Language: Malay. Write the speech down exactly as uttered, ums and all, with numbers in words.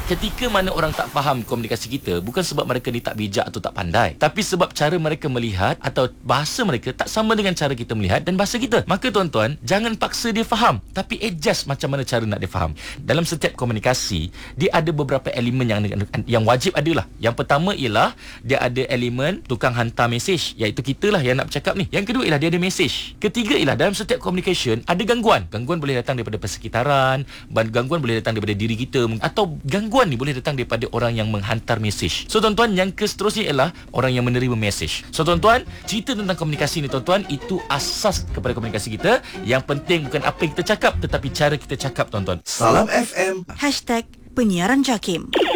ketika mana orang tak faham komunikasi kita, bukan sebab mereka ni tak bijak atau tak pandai, tapi sebab cara mereka melihat atau bahasa mereka tak sama dengan cara kita melihat dan bahasa kita. Maka tuan-tuan, jangan paksa dia faham, tapi adjust macam mana cara nak dia faham. Dalam setiap komunikasi, dia ada beberapa elemen yang yang wajib adalah. Yang pertama ialah dia ada elemen tukang hantar mesej, iaitu kita lah yang nak bercakap ni. Yang kedua ialah dia ada mesej. Ketiga ialah dalam setiap communication ada gangguan. Gangguan boleh datang daripada persekitaran, gangguan boleh datang daripada diri kita, atau gangguan ni boleh datang daripada orang yang menghantar mesej. So tuan-tuan, yang ke seterusnya ialah orang yang menerima mesej. So tuan-tuan, cerita tentang komunikasi ni tuan-tuan, itu asas kepada komunikasi kita. Yang penting bukan apa yang kita cakap, tetapi cara kita cakap tuan-tuan. Salam F M. Hashtag Penyiaran Jakim.